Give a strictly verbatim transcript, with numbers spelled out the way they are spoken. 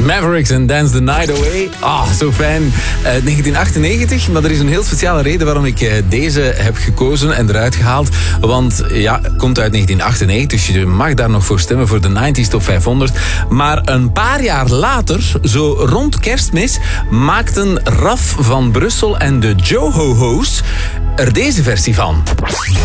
Mavericks en Dance the Night Away. Ah, oh, zo fijn. Uh, negentien achtennegentig, maar er is een heel speciale reden waarom ik uh, deze heb gekozen en eruit gehaald. Want ja, komt uit negentien achtennegentig, dus je mag daar nog voor stemmen voor de nineties Top vijfhonderd. Maar een paar jaar later, zo rond Kerstmis, maakten Raf van Brussel en de Joho-Ho's er deze versie van.